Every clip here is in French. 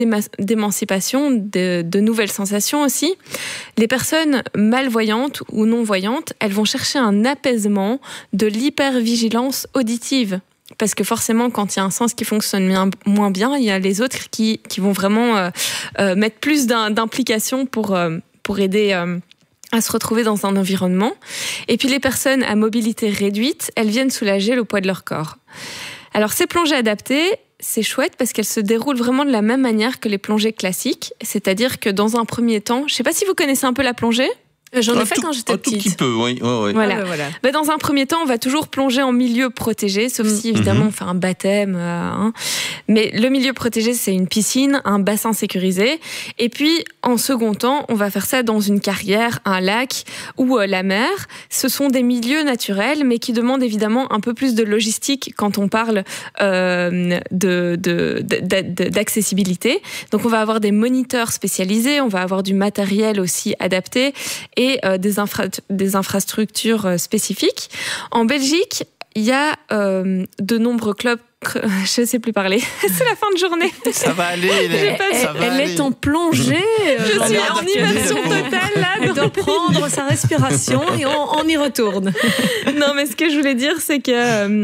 d'émancipation, de nouvelles sensations aussi. Les personnes malvoyantes ou non-voyantes, elles vont chercher un apaisement de l'hypervigilance auditive. Parce que forcément, quand il y a un sens qui fonctionne moins bien, il y a les autres qui vont vraiment mettre plus d'implication pour aider à se retrouver dans un environnement. Et puis les personnes à mobilité réduite, elles viennent soulager le poids de leur corps. Alors ces plongées adaptées, c'est chouette parce qu'elles se déroulent vraiment de la même manière que les plongées classiques. C'est-à-dire que dans un premier temps, je ne sais pas si vous connaissez un peu la plongée. J'en ai fait quand j'étais petite. Un tout petit peu, oui. Voilà. Dans un premier temps, on va toujours plonger en milieu protégé, sauf si évidemment on fait un baptême. Mais le milieu protégé, c'est une piscine, un bassin sécurisé. Et puis, en second temps, on va faire ça dans une carrière, un lac ou la mer. Ce sont des milieux naturels, mais qui demandent évidemment un peu plus de logistique quand on parle d'accessibilité. Donc, on va avoir des moniteurs spécialisés, on va avoir du matériel aussi adapté et des infrastructures spécifiques. En Belgique, il y a de nombreux clubs. Je ne sais plus parler. C'est la fin de journée. Ça va aller. Elle est en plongée. Je suis en immersion totale là. Elle doit prendre sa respiration et on y retourne. Non, mais ce que je voulais dire, c'est que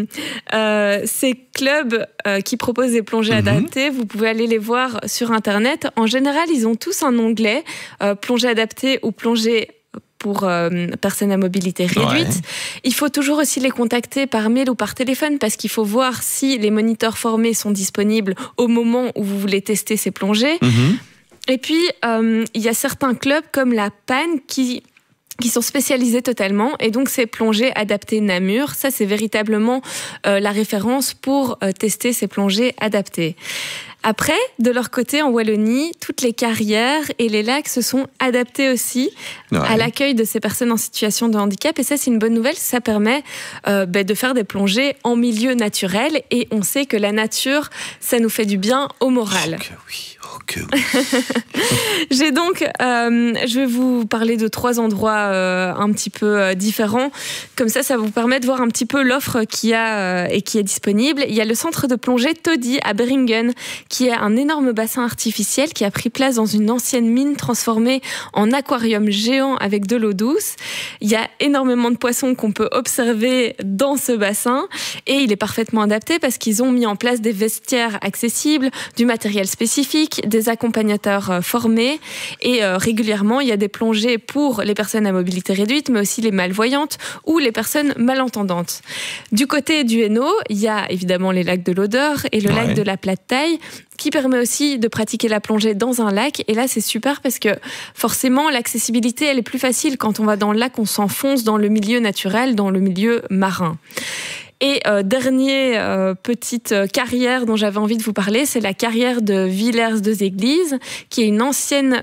ces clubs qui proposent des plongées adaptées, vous pouvez aller les voir sur Internet. En général, ils ont tous un onglet plongée adaptée ou plongée pour personnes à mobilité réduite. Il faut toujours aussi les contacter par mail ou par téléphone parce qu'il faut voir si les moniteurs formés sont disponibles au moment où vous voulez tester ces plongées. Et puis, il y a certains clubs comme la PAN qui sont spécialisés totalement. Et donc, ces plongées adaptées Namur, ça, c'est véritablement la référence pour tester ces plongées adaptées. Après, de leur côté, en Wallonie, toutes les carrières et les lacs se sont adaptés aussi à l'accueil de ces personnes en situation de handicap. Et ça, c'est une bonne nouvelle. Ça permet de faire des plongées en milieu naturel. Et on sait que la nature, ça nous fait du bien au moral. Oh que oui. J'ai donc, je vais vous parler de 3 endroits un petit peu différents. Comme ça vous permet de voir un petit peu l'offre qu'il y a et qui est disponible. Il y a le centre de plongée Toddy à Beringen, qui est un énorme bassin artificiel qui a pris place dans une ancienne mine transformée en aquarium géant avec de l'eau douce. Il y a énormément de poissons qu'on peut observer dans ce bassin et il est parfaitement adapté parce qu'ils ont mis en place des vestiaires accessibles, du matériel spécifique, des accompagnateurs formés et régulièrement il y a des plongées pour les personnes à mobilité réduite mais aussi les malvoyantes ou les personnes malentendantes. Du côté du Hainaut, il y a évidemment les lacs de l'Odeur et le lac de la Plate-Taille qui permet aussi de pratiquer la plongée dans un lac. Et là, c'est super parce que forcément, l'accessibilité, elle est plus facile. Quand on va dans le lac, on s'enfonce dans le milieu naturel, dans le milieu marin. Et dernière petite carrière dont j'avais envie de vous parler, c'est la carrière de Villers-deux-Églises, qui est une ancienne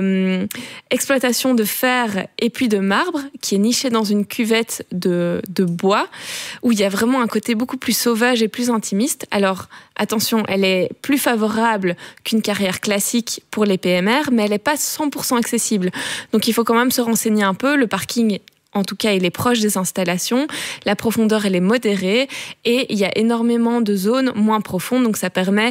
exploitation de fer et puis de marbre, qui est nichée dans une cuvette de bois, où il y a vraiment un côté beaucoup plus sauvage et plus intimiste. Alors, attention, elle est plus favorable qu'une carrière classique pour les PMR, mais elle n'est pas 100% accessible. Donc, il faut quand même se renseigner un peu. Le parking, en tout cas, il est proche des installations. La profondeur, elle est modérée. Et il y a énormément de zones moins profondes. Donc, ça permet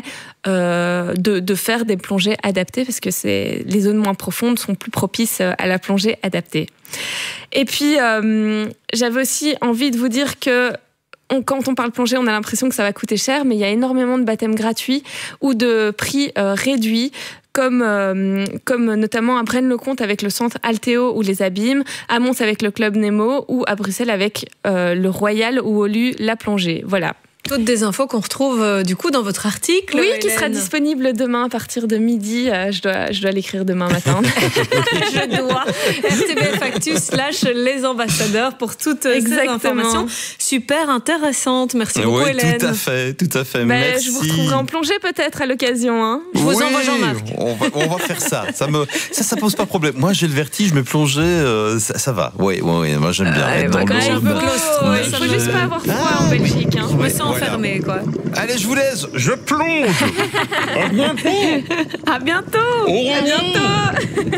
de faire des plongées adaptées parce que les zones moins profondes sont plus propices à la plongée adaptée. Et puis, j'avais aussi envie de vous dire que quand on parle plongée, on a l'impression que ça va coûter cher, mais il y a énormément de baptêmes gratuits ou de prix réduits, comme notamment à Braine-le-Comte avec le centre Altéo ou les Abîmes, à Mons avec le Club Nemo ou à Bruxelles avec le Royal ou Olu la plongée. Voilà. Toutes des infos qu'on retrouve du coup dans votre article. Oui, Hélène. Qui sera disponible demain à partir de midi. Je dois l'écrire demain matin. Je dois. RTBF Actu / les ambassadeurs pour toutes ces informations super intéressantes. Merci beaucoup Hélène. Tout à fait. Merci. Je vous retrouverai en plongée peut-être à l'occasion. Hein. Je vous envoie Jean-Marc. On va faire ça. Ça pose pas problème. Moi j'ai le vertige, mais plonger, ça va. Oui, moi j'aime bien être dans l'eau. Il faut juste pas avoir froid en Belgique. Hein. Je me sens enfermée, quoi. Allez, je vous laisse, je plonge. À bientôt. À bientôt. À bientôt.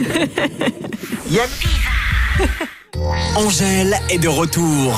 Angèle est de retour.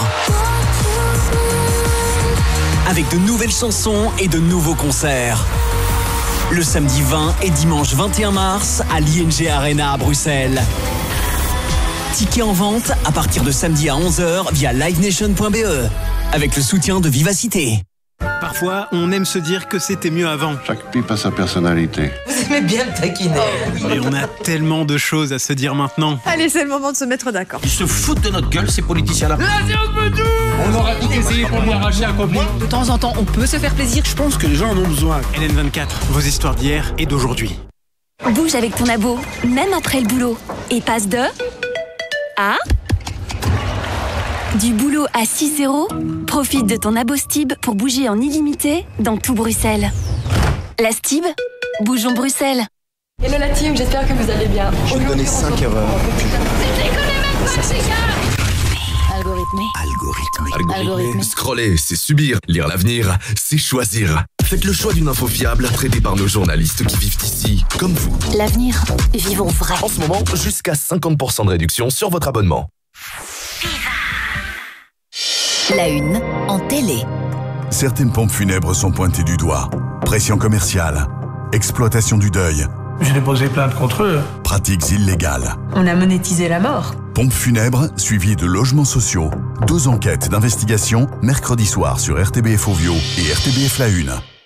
Avec de nouvelles chansons et de nouveaux concerts. le samedi 20 et dimanche 21 mars à l'ING Arena à Bruxelles. Tickets en vente à partir de samedi à 11h via livenation.be avec le soutien de Vivacité. Parfois, on aime se dire que c'était mieux avant. Chaque pipe a sa personnalité. Vous aimez bien me taquiner. Mais on a tellement de choses à se dire maintenant. Allez, c'est le moment de se mettre d'accord. Ils se foutent de notre gueule, ces politiciens-là. On aura tout essayé pour lui arracher un copie. De temps en temps, on peut se faire plaisir. Je pense que les gens en ont besoin. LN24, vos histoires d'hier et d'aujourd'hui. Bouge avec ton abo, même après le boulot. Et passe de... à... du boulot à 6€. Profite de ton abo Stib pour bouger en illimité dans tout Bruxelles. La Stib, bougeons Bruxelles. Hello la team, j'espère que vous allez bien. Je vais te donner 5 erreurs. Algorithmé. Scroller, c'est subir. Lire l'avenir, c'est choisir. Faites le choix d'une info fiable traitée par nos journalistes qui vivent ici, comme vous. L'avenir, vivons vrai. En ce moment, jusqu'à 50% de réduction sur votre abonnement. La une en télé. Certaines pompes funèbres sont pointées du doigt. Pression commerciale, exploitation du deuil. J'ai déposé plainte contre eux. Pratiques illégales. On a monétisé la mort. Pompes funèbres suivies de logements sociaux. 2 enquêtes d'investigation mercredi soir sur RTBF Ovio et RTBF La Une.